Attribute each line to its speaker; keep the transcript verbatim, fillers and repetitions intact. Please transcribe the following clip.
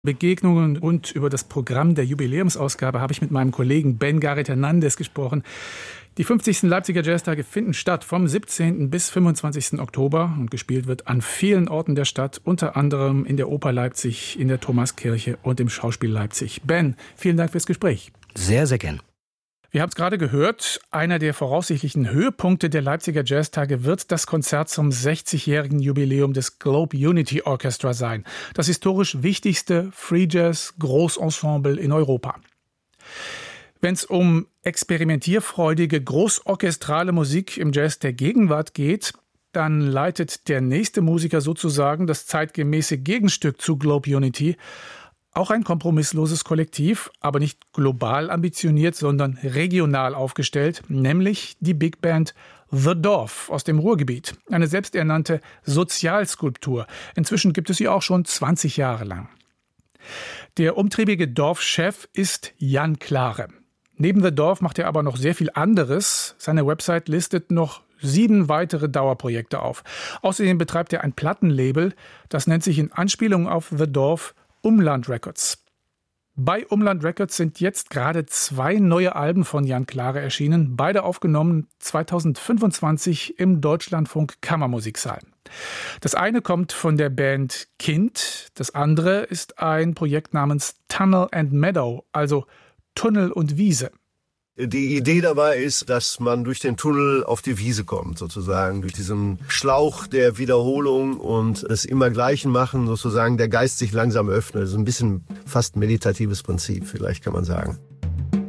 Speaker 1: Begegnungen und über das Programm der Jubiläumsausgabe habe ich mit meinem Kollegen Ben Gareth Hernandez gesprochen. Die fünfzigsten Leipziger Jazztage finden statt vom siebzehnten bis fünfundzwanzigsten Oktober und gespielt wird an vielen Orten der Stadt, unter anderem in der Oper Leipzig, in der Thomaskirche und im Schauspiel Leipzig. Ben, vielen Dank fürs Gespräch.
Speaker 2: Sehr, sehr gern.
Speaker 1: Wir haben es gerade gehört, einer der voraussichtlichen Höhepunkte der Leipziger Jazztage wird das Konzert zum sechzigjährigen Jubiläum des Globe Unity Orchestra sein. Das historisch wichtigste Free Jazz Großensemble in Europa. Wenn es um experimentierfreudige, großorchestrale Musik im Jazz der Gegenwart geht, dann leitet der nächste Musiker sozusagen das zeitgemäße Gegenstück zu Globe Unity. Auch ein kompromissloses Kollektiv, aber nicht global ambitioniert, sondern regional aufgestellt, nämlich die Big Band The Dorf aus dem Ruhrgebiet. Eine selbsternannte Sozialskulptur. Inzwischen gibt es sie auch schon zwanzig Jahre lang. Der umtriebige Dorfchef ist Jan Klare. Neben The Dorf macht er aber noch sehr viel anderes. Seine Website listet noch sieben weitere Dauerprojekte auf. Außerdem betreibt er ein Plattenlabel, das nennt sich in Anspielung auf The Dorf Umland Records. Bei Umland Records sind jetzt gerade zwei neue Alben von Jan Klare erschienen, beide aufgenommen zweitausendfünfundzwanzig im Deutschlandfunk Kammermusiksaal. Das eine kommt von der Band Kind, das andere ist ein Projekt namens Tunnel and Meadow, also Tunnel und Wiese.
Speaker 3: Die Idee dabei ist, dass man durch den Tunnel auf die Wiese kommt, sozusagen, durch diesen Schlauch der Wiederholung und das Immergleichen machen, sozusagen der Geist sich langsam öffnet. Das ist ein bisschen fast meditatives Prinzip, vielleicht kann man sagen.